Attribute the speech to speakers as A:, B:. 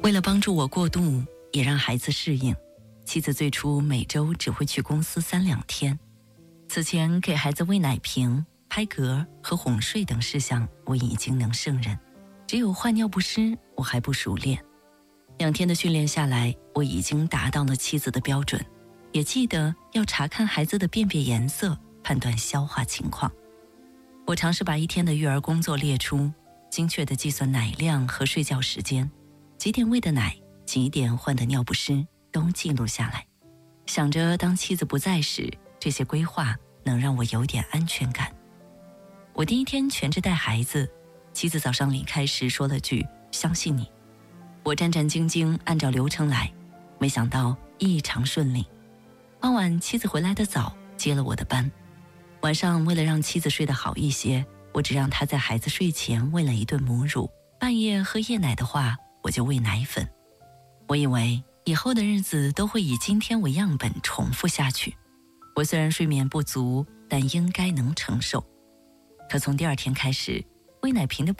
A: 为了帮助我过渡，也让孩子适应，妻子最初每周只会去公司3-2天。此前给孩子喂奶瓶、拍嗝和哄睡等事项我已经能胜任，只有换尿不湿我还不熟练。2天的训练下来，我已经达到了妻子的标准，也记得要查看孩子的便便颜色，判断消化情况。我尝试把1天的育儿工作列出，精确地计算奶量和睡觉时间，几点喂的奶，几点换的尿不湿都记录下来，想着当妻子不在时，这些规划能让我有点安全感。我第1天全职带孩子，妻子早上离开时说了句相信你，我战战兢兢按照流程来，没想到异常顺利。傍晚妻子回来的早，接了我的班。晚上为了让妻子睡得好一些，我只让她在孩子睡前喂了1顿母乳，半夜喝夜奶的话，我就喂奶粉。我以为以后的日子都会以今天为样本重复下去。我虽然睡眠不足，但应该能承受。可从第2天开始，喂奶瓶的